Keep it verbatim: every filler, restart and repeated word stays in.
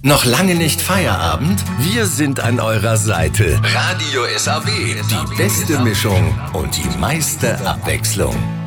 Noch lange nicht Feierabend? Wir sind an eurer Seite. Radio S A W, die beste Mischung und die meiste Abwechslung.